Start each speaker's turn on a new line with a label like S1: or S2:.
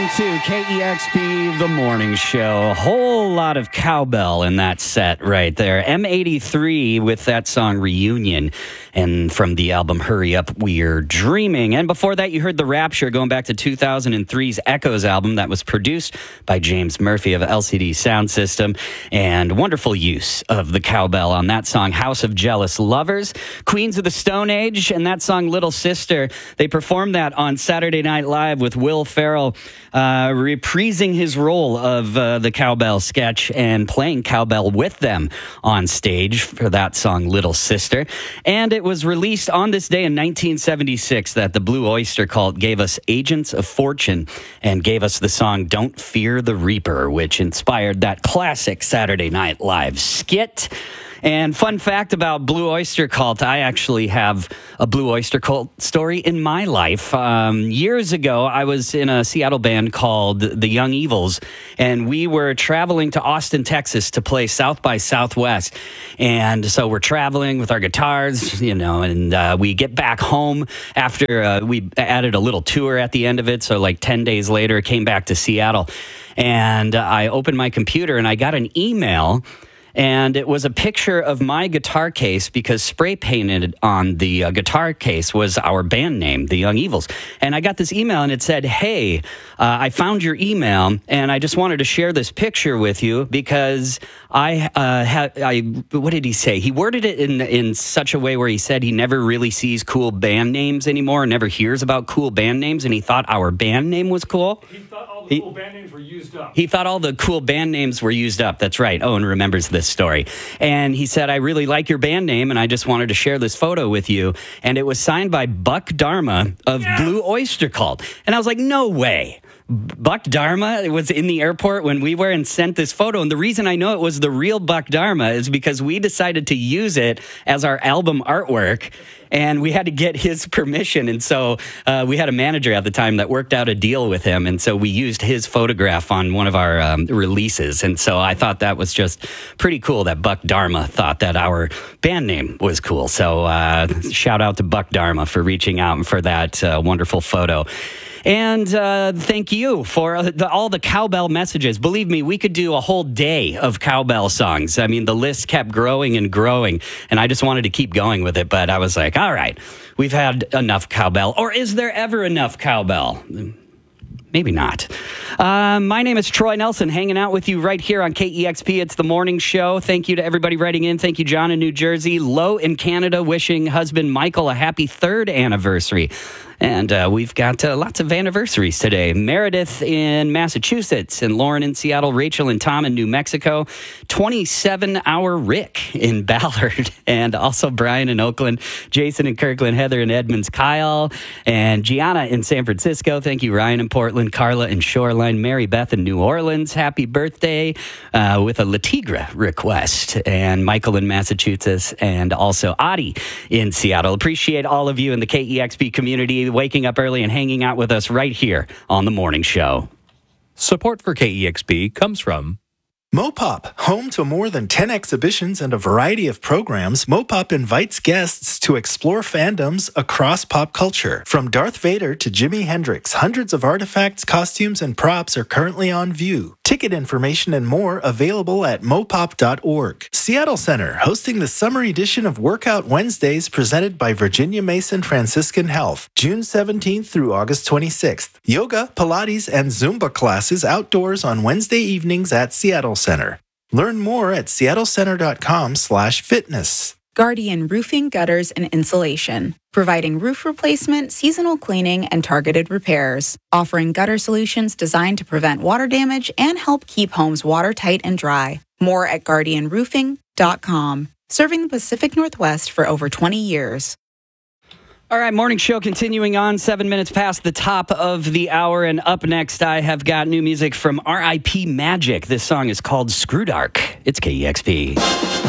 S1: To KEXP, the morning show. A whole lot of cowbell in that set right there. M83 with that song Reunion, and from the album Hurry Up, We're Dreaming. And before that, you heard The Rapture, going back to 2003's Echoes album that was produced by James Murphy of LCD Sound System, and wonderful use of the cowbell on that song, House of Jealous Lovers. Queens of the Stone Age and that song Little Sister. They performed that on Saturday Night Live with Will Ferrell, reprising his role of the cowbell sketch and playing cowbell with them on stage for that song Little Sister. And it was released on this day in 1976 that the Blue Oyster Cult gave us Agents of Fortune and gave us the song Don't Fear the Reaper, which inspired that classic Saturday Night Live skit. And fun fact about Blue Oyster Cult, I actually have a Blue Oyster Cult story in my life. Years ago, I was in a Seattle band called The Young Evils, and we were traveling to Austin, Texas to play South by Southwest. And so we're traveling with our guitars, and we get back home after we added a little tour at the end of it. So like 10 days later, came back to Seattle, and I opened my computer and I got an email. And it was a picture of my guitar case because spray painted on the guitar case was our band name, The Young Evils. And I got this email and it said, hey, I found your email and I just wanted to share this picture with you because what did he say? He worded it in such a way where he said he never really sees cool band names anymore, never hears about cool band names, and he thought our band name was cool.
S2: He thought all the cool band names were used up.
S1: He thought all the cool band names were used up. That's right. Owen remembers this story. And he said, I really like your band name, and I just wanted to share this photo with you. And it was signed by Buck Dharma of Blue Oyster Cult. And I was like, no way. Buck Dharma was in the airport when we were and sent this photo. And the reason I know it was the real Buck Dharma is because we decided to use it as our album artwork. And we had to get his permission. And so we had a manager at the time that worked out a deal with him. And so we used his photograph on one of our releases. And so I thought that was just pretty cool that Buck Dharma thought that our band name was cool. So shout out to Buck Dharma for reaching out and for that wonderful photo. And thank you for all the cowbell messages. Believe me, we could do a whole day of cowbell songs. I mean, the list kept growing and growing, and I just wanted to keep going with it. But I was like, all right, we've had enough cowbell. Or is there ever enough cowbell? Maybe not. My name is Troy Nelson, hanging out with you right here on KEXP. It's the morning show. Thank you to everybody writing in. Thank you, John in New Jersey. Lo in Canada, wishing husband Michael a happy 3rd anniversary. And we've got lots of anniversaries today. Meredith in Massachusetts, and Lauren in Seattle, Rachel and Tom in New Mexico, 27-hour Rick in Ballard, and also Brian in Oakland, Jason in Kirkland, Heather in Edmonds, Kyle, and Gianna in San Francisco. Thank you, Ryan in Portland, Carla in Shoreline, Mary Beth in New Orleans. Happy birthday with a Latigra request, and Michael in Massachusetts, and also Adi in Seattle. Appreciate all of you in the KEXP community waking up early and hanging out with us right here on the morning show.
S3: Support for KEXP comes from
S4: Mopop, home to more than 10 exhibitions and a variety of programs. Mopop invites guests to explore fandoms across pop culture. From Darth Vader to Jimi Hendrix, hundreds of artifacts, costumes, and props are currently on view. Ticket information and more available at mopop.org. Seattle Center, hosting the summer edition of Workout Wednesdays presented by Virginia Mason Franciscan Health, June 17th through August 26th. Yoga, Pilates, and Zumba classes outdoors on Wednesday evenings at Seattle Center. Learn more at seattlecenter.com/fitness.
S5: Guardian Roofing, Gutters, and Insulation, providing roof replacement, seasonal cleaning, and targeted repairs, offering gutter solutions designed to prevent water damage and help keep homes watertight and dry. More at guardianroofing.com, serving the Pacific Northwest for over 20 years.
S1: All right, morning show continuing on, 7 minutes past the top of the hour. And up next, I have got new music from R.I.P. Magic. This song is called Screw Dark. It's KEXP.